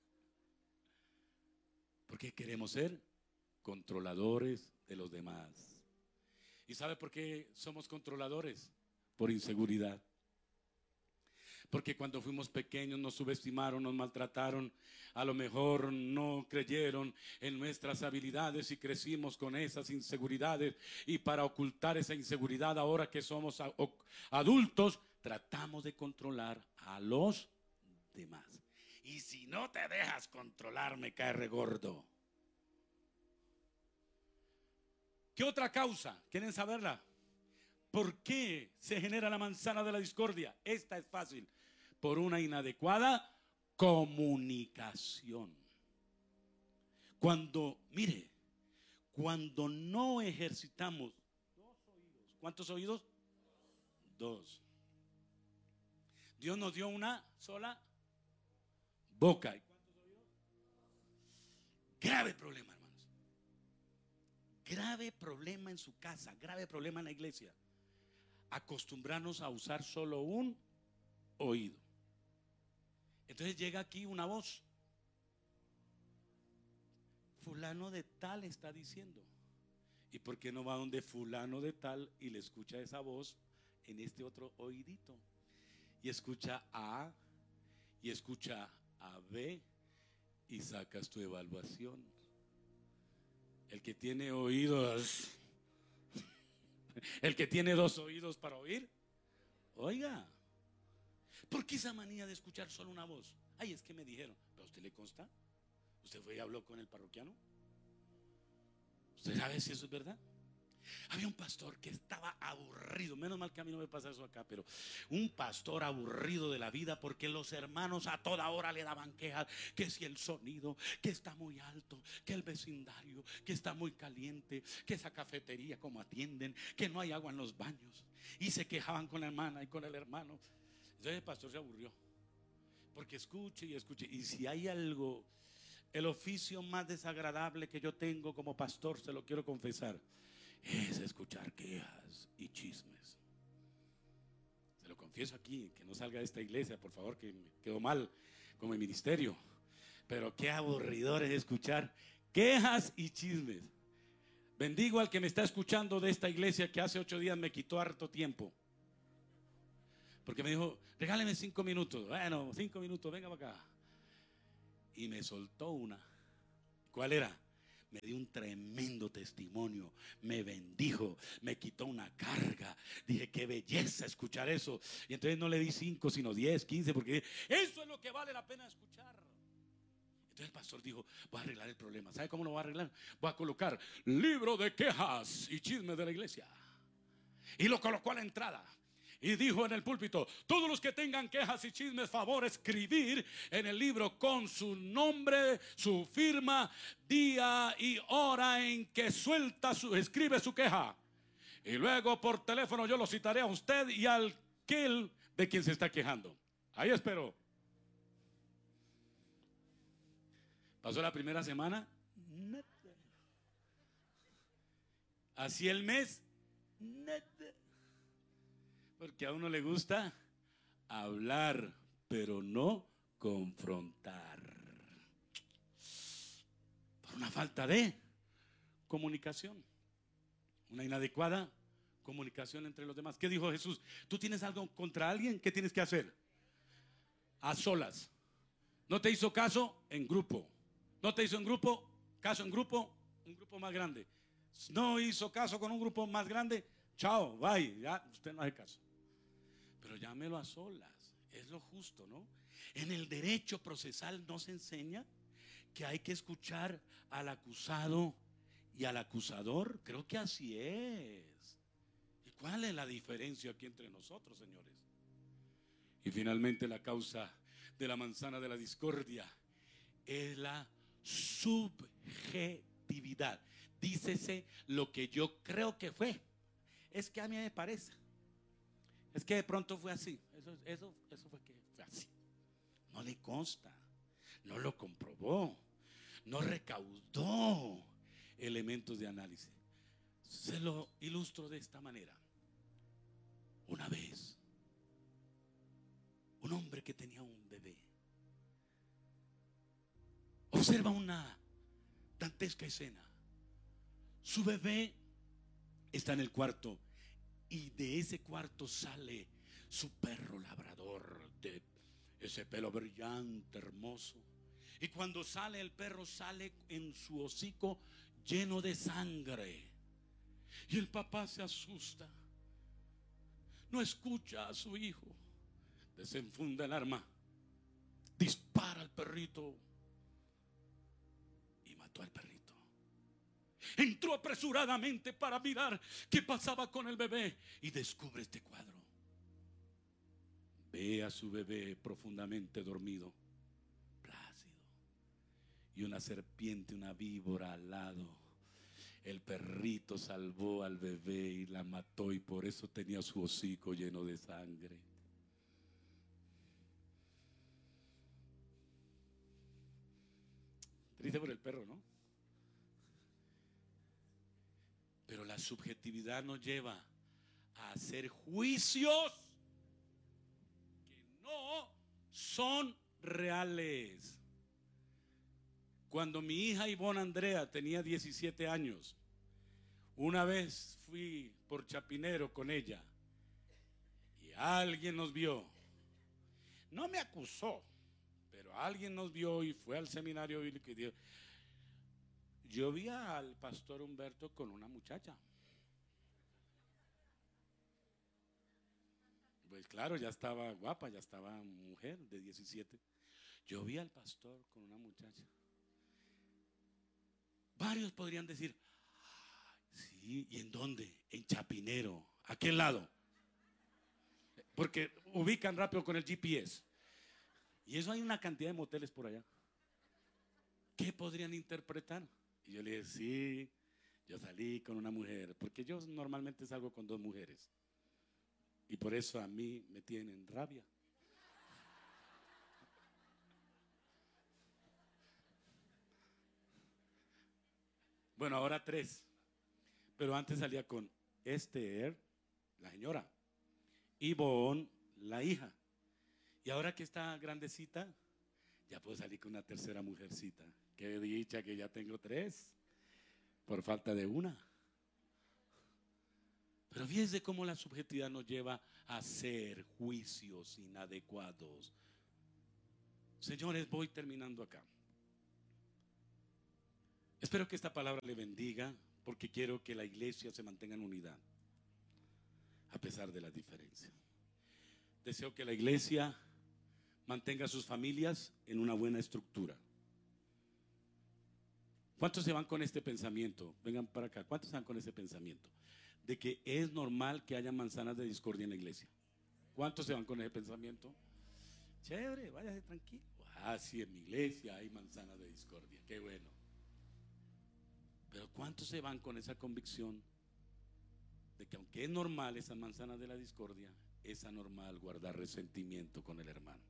Porque queremos ser controladores de los demás. ¿Y sabe por qué somos controladores? Por inseguridad. Porque cuando fuimos pequeños nos subestimaron, nos maltrataron, a lo mejor no creyeron en nuestras habilidades y crecimos con esas inseguridades, y para ocultar esa inseguridad, ahora que somos adultos, tratamos de controlar a los demás. Y si no te dejas controlar, me cae regordo. ¿Qué otra causa? ¿Quieren saberla? ¿Por qué se genera la manzana de la discordia? Esta es fácil. Por una inadecuada comunicación. Cuando, mire, cuando no ejercitamos dos oídos. ¿Cuántos oídos? Dos. Dios nos dio una sola boca. ¿Y cuántos oídos? Grave problema, hermanos. Grave problema en su casa, grave problema en la iglesia. Acostumbrarnos a usar solo un oído. Entonces llega aquí una voz. Fulano de tal está diciendo. ¿Y por qué no va donde fulano de tal y le escucha esa voz en este otro oídito? Y escucha A, y escucha a B, y sacas tu evaluación. El que tiene oídos, el que tiene dos oídos para oír, oiga. ¿Por qué esa manía de escuchar solo una voz? Ay, es que me dijeron. ¿Pero a usted le consta? ¿Usted fue y habló con el parroquiano? ¿Usted sabe si eso es verdad? Había un pastor que estaba aburrido. Menos mal que a mí no me pasa eso acá, pero un pastor aburrido de la vida, porque los hermanos a toda hora le daban quejas. Que si el sonido, que está muy alto, que el vecindario, que está muy caliente, que esa cafetería como atienden, que no hay agua en los baños. Y se quejaban con la hermana y con el hermano. Entonces el pastor se aburrió, porque escuche y escuche. Y si hay algo, el oficio más desagradable que yo tengo como pastor, se lo quiero confesar, es escuchar quejas y chismes. Se lo confieso aquí, que no salga de esta iglesia, por favor, que me quedó mal con mi ministerio. Pero qué aburridor es escuchar quejas y chismes. Bendigo al que me está escuchando de esta iglesia, que hace ocho días me quitó harto tiempo, Porque me dijo, regáleme cinco minutos. Bueno, cinco minutos, venga para acá. Y me soltó una. ¿Cuál era? Me dio un tremendo testimonio, me bendijo, me quitó una carga. Dije, qué belleza escuchar eso. Y entonces no le di cinco, sino diez, quince, porque eso es lo que vale la pena escuchar. Entonces el pastor dijo, voy a arreglar el problema. ¿Sabe cómo lo voy a arreglar? Voy a colocar libro de quejas y chismes de la iglesia. Y lo colocó a la entrada. Y dijo en el púlpito, todos los que tengan quejas y chismes, favor escribir en el libro con su nombre, su firma, día y hora en que suelta su, escribe su queja. Y luego por teléfono yo lo citaré a usted y al aquel de quien se está quejando. Ahí espero. Pasó la primera semana, nada. Así el mes, nada. Porque a uno le gusta hablar, pero no confrontar. Por una falta de comunicación. Una inadecuada comunicación entre los demás. ¿Qué dijo Jesús? ¿Tú tienes algo contra alguien? ¿Qué tienes que hacer? A solas. ¿No te hizo caso? En grupo. ¿No te hizo en grupo? Caso en grupo, un grupo más grande. ¿No hizo caso con un grupo más grande? Chao, bye, ya usted no hace caso. Pero llámelo a solas, es lo justo, ¿no? En el derecho procesal nos enseña que hay que escuchar al acusado y al acusador. Creo que así es. ¿Y cuál es la diferencia aquí entre nosotros, señores? Y finalmente la causa de la manzana de la discordia es la subjetividad. Dícese lo que yo creo que fue. Es que a mí me parece. Es que de pronto fue así. Eso, eso, eso fue que fue así. No le consta. No lo comprobó. No recaudó elementos de análisis. Se lo ilustro de esta manera. Una vez, un hombre que tenía un bebé observa una dantesca escena. Su bebé está en el cuarto y de ese cuarto sale su perro labrador, de ese pelo brillante, hermoso. Y cuando sale el perro, sale en su hocico lleno de sangre. Y el papá se asusta. No escucha a su hijo. Desenfunda el arma. Dispara al perrito. Y mató al perrito. Entró apresuradamente para mirar qué pasaba con el bebé. Y descubre este cuadro. Ve a su bebé profundamente dormido, plácido, y una serpiente, una víbora al lado. El perrito salvó al bebé y la mató, y por eso tenía su hocico lleno de sangre. Triste por el perro, ¿no? Pero la subjetividad nos lleva a hacer juicios que no son reales. Cuando mi hija Ivonne Andrea tenía diecisiete años, una vez fui por Chapinero con ella y alguien nos vio. No me acusó, pero alguien nos vio y fue al seminario bíblico y dijo: yo vi al pastor Humberto con una muchacha. Pues claro, ya estaba guapa, ya estaba mujer de diecisiete. Yo vi al pastor con una muchacha. Varios podrían decir: sí, ¿y en dónde? En Chapinero. ¿A qué lado? Porque ubican rápido con el G P S. Y eso, hay una cantidad de moteles por allá. ¿Qué podrían interpretar? Y yo le dije: sí, yo salí con una mujer. Porque yo normalmente salgo con dos mujeres. Y por eso a mí me tienen rabia. Bueno, ahora tres. Pero antes salía con Esther, la señora, Ivonne, la hija. Y ahora que está grandecita, ya puedo salir con una tercera mujercita. Qué dicha que ya tengo tres, por falta de una. Pero fíjense cómo la subjetividad nos lleva a hacer juicios inadecuados. Señores, voy terminando acá. Espero que esta palabra le bendiga, porque quiero que la iglesia se mantenga en unidad, a pesar de las diferencias. Deseo que la iglesia mantenga a sus familias en una buena estructura. ¿Cuántos se van con este pensamiento? Vengan para acá. ¿Cuántos se van con ese pensamiento? De que es normal que haya manzanas de discordia en la iglesia. ¿Cuántos se van con ese pensamiento? Chévere, váyase tranquilo. Ah, sí, en mi iglesia hay manzanas de discordia. Qué bueno. Pero ¿cuántos se van con esa convicción de que aunque es normal esas manzanas de la discordia, es anormal guardar resentimiento con el hermano?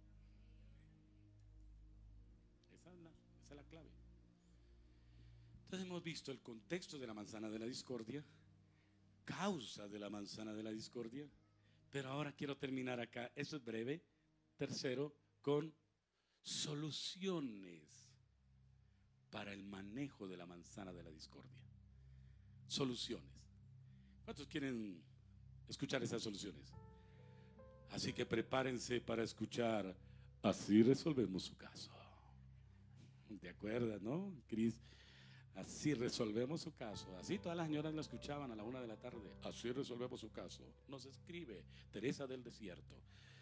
Esa es la, esa es la clave. Entonces hemos visto el contexto de la manzana de la discordia, causa de la manzana de la discordia, pero ahora quiero terminar acá, eso es breve, tercero, con soluciones para el manejo de la manzana de la discordia. Soluciones. ¿Cuántos quieren escuchar esas soluciones? Así que prepárense para escuchar. Así resolvemos su caso. ¿Te acuerdas, no, Cris? Así resolvemos su caso. Así todas las señoras lo escuchaban a la una de la tarde. Así resolvemos su caso. Nos escribe Teresa del Desierto.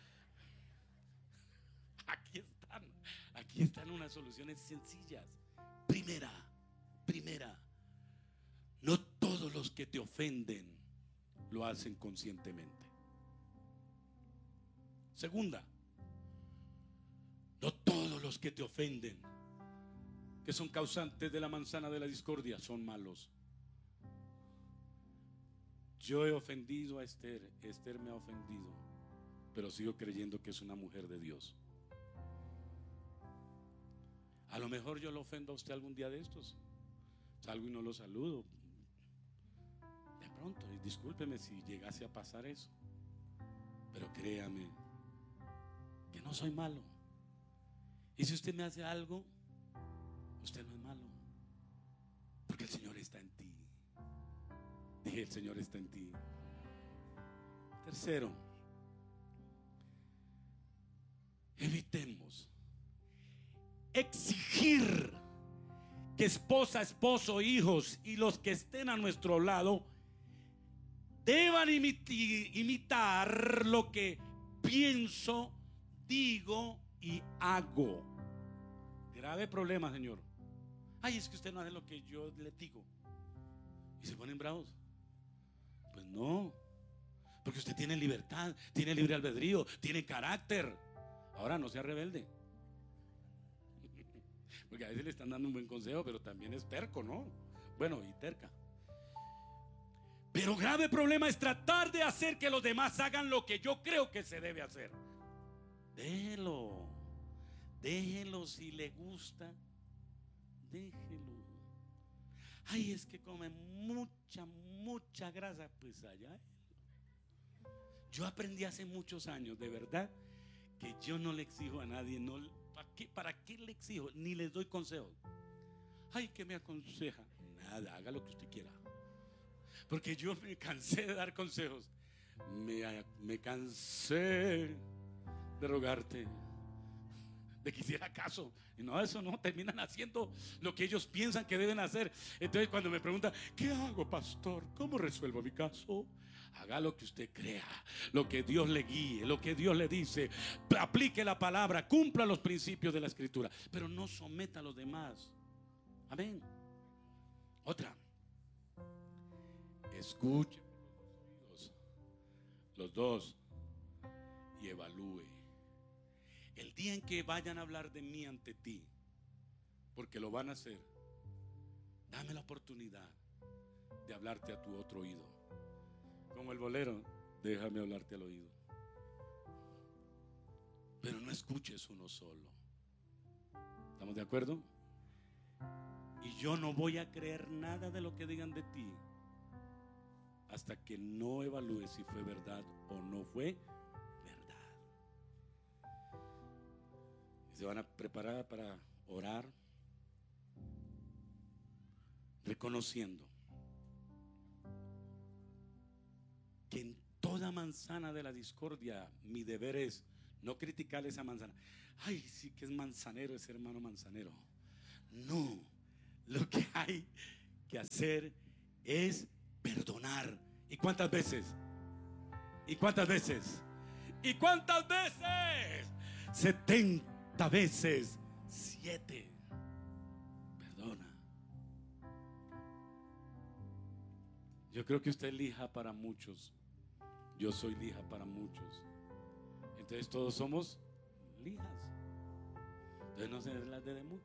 Aquí están. Aquí están unas soluciones sencillas. Primera, primera, no todos los que te ofenden lo hacen conscientemente. Segunda, no todos los que te ofenden, que son causantes de la manzana de la discordia, son malos. Yo he ofendido a Esther, Esther me ha ofendido, pero sigo creyendo que es una mujer de Dios. A lo mejor yo lo ofendo a usted algún día de estos. Salgo y no lo saludo. De pronto, y discúlpeme si llegase a pasar eso. Pero créame que no soy malo. Y si usted me hace algo, usted no es malo. Porque el Señor está en ti. Dije, el Señor está en ti. Tercero, evitemos exigir que esposa, esposo, hijos y los que estén a nuestro lado deban imiti- imitar lo que pienso, digo y hago. Grave problema, Señor. Ay, es que usted no hace lo que yo le digo. Y se ponen bravos. Pues no, porque usted tiene libertad, tiene libre albedrío, tiene carácter. Ahora no sea rebelde. Porque a veces le están dando un buen consejo, pero también es terco, ¿no? Bueno, y terca. Pero grave problema es tratar de hacer que los demás hagan lo que yo creo que se debe hacer. Déjelo. Déjelo si le gusta. Déjelo. Ay, es que come mucha, mucha grasa. Pues allá él. Yo aprendí hace muchos años, de verdad, que yo no le exijo a nadie, no, ¿para qué, ¿para qué le exijo? Ni les doy consejos. Ay, ¿qué me aconseja? Nada, haga lo que usted quiera. Porque yo me cansé de dar consejos. Me, me cansé de rogarte, de que hiciera caso. Y no, eso no, terminan haciendo lo que ellos piensan que deben hacer. Entonces cuando me preguntan, ¿qué hago, pastor? ¿Cómo resuelvo mi caso? Haga lo que usted crea, lo que Dios le guíe, lo que Dios le dice. Aplique la palabra, cumpla los principios de la escritura, pero no someta a los demás. Amén. Otra, escuche por los dos oídos, los dos, y evalúe. El día en que vayan a hablar de mí ante ti, porque lo van a hacer, dame la oportunidad de hablarte a tu otro oído. Como el bolero, déjame hablarte al oído. Pero no escuches uno solo. ¿Estamos de acuerdo? Y yo no voy a creer nada de lo que digan de ti hasta que no evalúe si fue verdad o no fue verdad. Y se van a preparar para orar, reconociendo toda manzana de la discordia, mi deber es no criticar esa manzana. Ay, sí que es manzanero ese hermano manzanero. No, lo que hay que hacer es perdonar. ¿Y cuántas veces? ¿Y cuántas veces? ¿Y cuántas veces? setenta veces siete. Perdona. Yo creo que usted es lija para muchos. Yo soy lija para muchos. Entonces todos somos lijas. Entonces no se las dé de mucho.